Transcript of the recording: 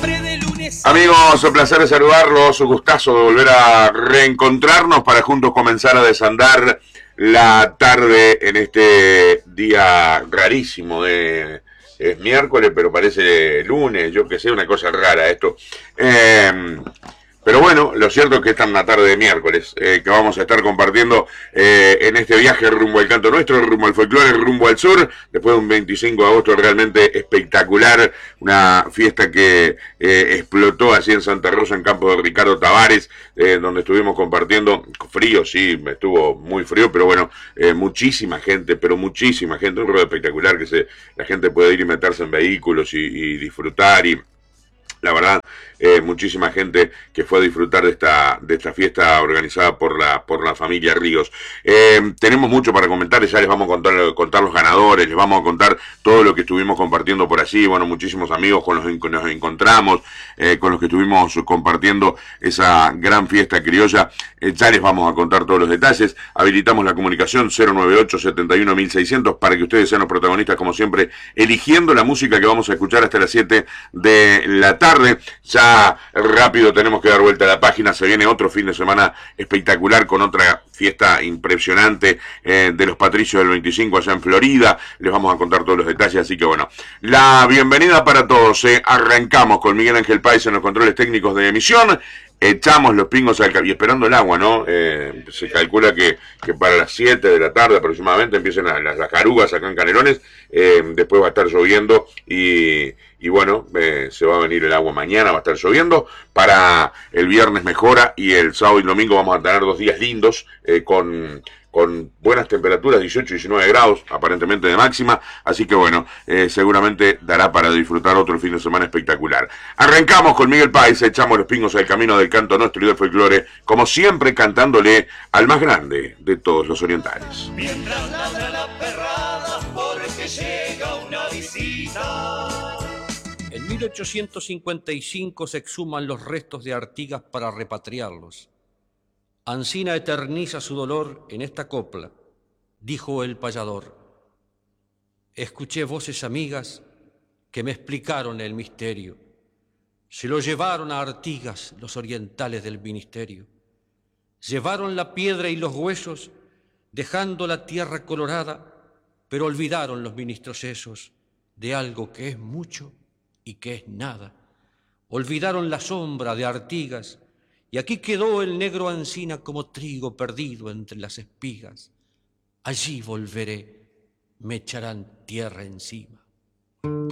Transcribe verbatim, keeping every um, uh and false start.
Amigos, un placer de saludarlos, un gustazo de volver a reencontrarnos para juntos comenzar a desandar la tarde en este día rarísimo de... Es miércoles, pero parece lunes, yo que sé, una cosa rara esto. Eh, pero bueno, lo cierto es que esta es una tarde de miércoles, eh, que vamos a estar compartiendo eh, en este viaje rumbo al canto nuestro, rumbo al folclore, rumbo al sur, después de un veinticinco de agosto realmente espectacular, una fiesta que eh, explotó así en Santa Rosa, en campo de Ricardo Tavares, eh, donde estuvimos compartiendo, frío, sí, estuvo muy frío, pero bueno, eh, muchísima gente, pero muchísima gente, un ruedo espectacular que se, la gente puede ir y meterse en vehículos y, y disfrutar y... La verdad, eh, muchísima gente que fue a disfrutar de esta de esta fiesta organizada por la por la familia Ríos. Eh, tenemos mucho para comentar, ya les vamos a contar, contar los ganadores, les vamos a contar todo lo que estuvimos compartiendo por allí. Bueno, muchísimos amigos con los que nos encontramos, eh, con los que estuvimos compartiendo esa gran fiesta criolla. Eh, ya les vamos a contar todos los detalles. Habilitamos la comunicación cero noventa y ocho setenta y uno mil seiscientos para que ustedes sean los protagonistas, como siempre, eligiendo la música que vamos a escuchar hasta las siete de la tarde. Ya rápido tenemos que dar vuelta a la página, se viene otro fin de semana espectacular con otra fiesta impresionante eh, de los Patricios del veinticinco allá en Florida, les vamos a contar todos los detalles, así que bueno, la bienvenida para todos, eh. Arrancamos con Miguel Ángel Páez en los controles técnicos de emisión. Echamos los pingos al cabello, y esperando el agua, ¿no? Eh, se calcula que, que para las siete de la tarde aproximadamente empiecen las, las, las carugas acá en Canelones, eh, después va a estar lloviendo y, y bueno, eh, se va a venir el agua mañana, va a estar lloviendo, para el viernes mejora y el sábado y el domingo vamos a tener dos días lindos eh, con... con buenas temperaturas, dieciocho, diecinueve grados, aparentemente de máxima, así que bueno, eh, seguramente dará para disfrutar otro fin de semana espectacular. Arrancamos con Miguel Páez, echamos los pingos al camino del canto nuestro y del folclore, como siempre cantándole al más grande de todos los orientales. Mientras ladra la perrada, porque llega una visita. En mil ochocientos cincuenta y cinco se exhuman los restos de Artigas para repatriarlos. Ancina eterniza su dolor en esta copla, dijo el payador. Escuché voces amigas que me explicaron el misterio. Se lo llevaron a Artigas los orientales del ministerio. Llevaron la piedra y los huesos, dejando la tierra colorada, pero olvidaron los ministros esos de algo que es mucho y que es nada. Olvidaron la sombra de Artigas, y aquí quedó el negro Ancina como trigo perdido entre las espigas. Allí volveré, me echarán tierra encima.